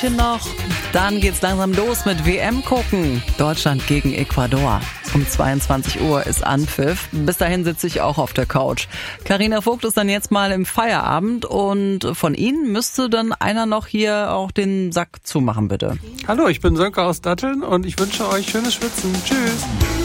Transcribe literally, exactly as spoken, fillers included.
Noch, dann geht's langsam los mit W M gucken. Deutschland gegen Ecuador. Um zweiundzwanzig Uhr ist Anpfiff. Bis dahin sitze ich auch auf der Couch. Carina Vogt ist dann jetzt mal im Feierabend und von Ihnen müsste dann einer noch hier auch den Sack zumachen, bitte. Hallo, ich bin Sönke aus Datteln und ich wünsche euch schönes Schwitzen. Tschüss.